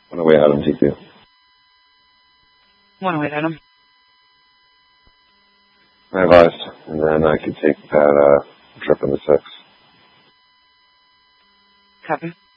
On the way out of TQ. Want to wait at him? I advised, and then I could take that trip in the 6. Copy.